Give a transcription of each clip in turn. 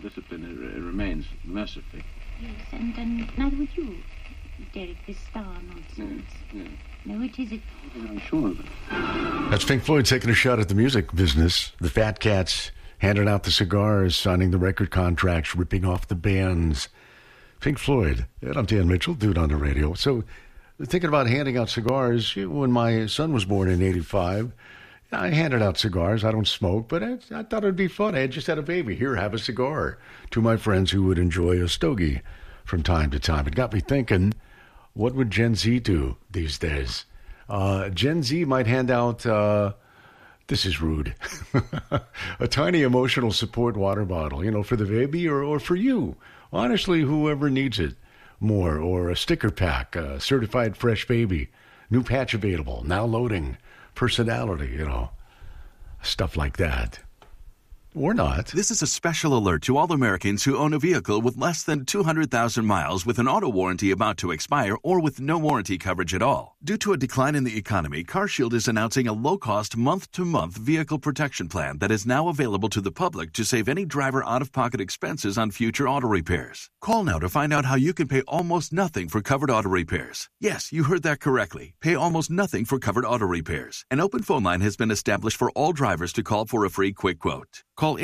discipline it remains mercifully. Yes, and neither would you, Derek, this star nonsense. Yeah. No, it isn't. I'm sure of it. That's Pink Floyd taking a shot at the music business. The Fat Cats handing out the cigars, signing the record contracts, ripping off the bands. Pink Floyd. And I'm Dan Mitchell, Dude on the Radio. So, thinking about handing out cigars, when my son was born in 85, I handed out cigars. I don't smoke, but I thought it'd be fun. I had just had a baby. Here, have a cigar. To my friends who would enjoy a stogie from time to time. It got me thinking, what would Gen Z do these days? Gen Z might hand out, this is rude, a tiny emotional support water bottle, for the baby or for you. Honestly, whoever needs it more. Or a sticker pack, certified fresh baby, new patch available, now loading. Personality, stuff like that. Or not. This is a special alert to all Americans who own a vehicle with less than 200,000 miles with an auto warranty about to expire or with no warranty coverage at all. Due to a decline in the economy, CarShield is announcing a low-cost month-to-month vehicle protection plan that is now available to the public to save any driver out-of-pocket expenses on future auto repairs. Call now to find out how you can pay almost nothing for covered auto repairs. Yes, you heard that correctly. Pay almost nothing for covered auto repairs. An open phone line has been established for all drivers to call for a free quick quote. Call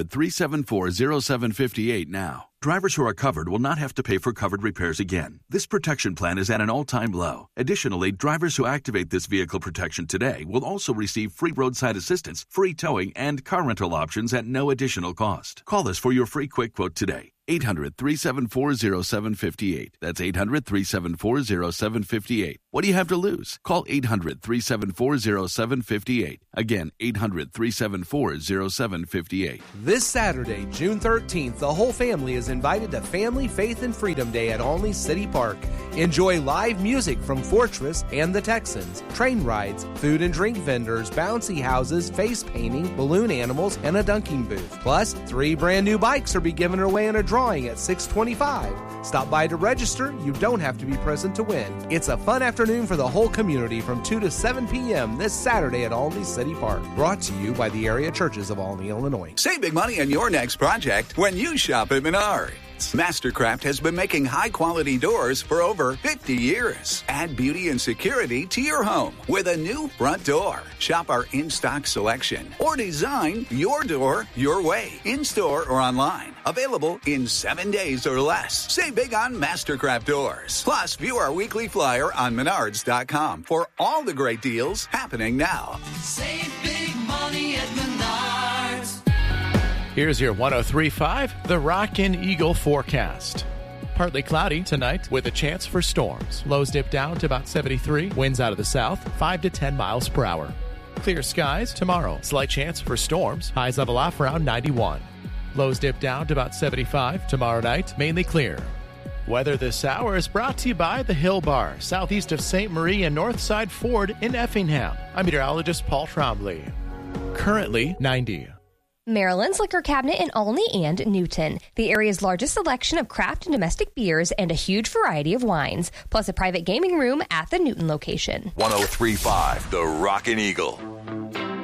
800-374-0758 now. Drivers who are covered will not have to pay for covered repairs again. This protection plan is at an all-time low. Additionally, drivers who activate this vehicle protection today will also receive free roadside assistance, free towing, and car rental options at no additional cost. Call us for your free quick quote today. 800-374-0758. That's 800-374-0758. What do you have to lose? Call 800-374-0758. Again, 800-374-0758. This Saturday, June 13th, the whole family is invited to Family, Faith, and Freedom Day at Olney City Park. Enjoy live music from Fortress and the Texans, train rides, food and drink vendors, bouncy houses, face painting, balloon animals, and a dunking booth. Plus, 3 brand new bikes are being given away in a drawing at 6:25. Stop by to register. You don't have to be present to win. It's a fun afternoon for the whole community from 2 to 7 p.m. this Saturday at Olney City Park. Brought to you by the area churches of Olney, Illinois. Save big money on your next project when you shop at Menards. Mastercraft has been making high-quality doors for over 50 years. Add beauty and security to your home with a new front door. Shop our in-stock selection or design your door your way, in-store or online. Available in 7 days or less. Save big on Mastercraft doors. Plus, view our weekly flyer on Menards.com for all the great deals happening now. Save big money at Menards. Here's your 103.5, the Rockin' Eagle forecast. Partly cloudy tonight with a chance for storms. Lows dip down to about 73. Winds out of the south, 5 to 10 miles per hour. Clear skies tomorrow. Slight chance for storms. Highs level off around 91. Lows dip down to about 75. Tomorrow night, mainly clear. Weather this hour is brought to you by the Hill Bar, southeast of St. Marie and Northside Ford in Effingham. I'm meteorologist Paul Trombley. Currently 90. Maryland's Liquor Cabinet in Olney and Newton. The area's largest selection of craft and domestic beers and a huge variety of wines, plus a private gaming room at the Newton location. 103.5, the Rockin' Eagle.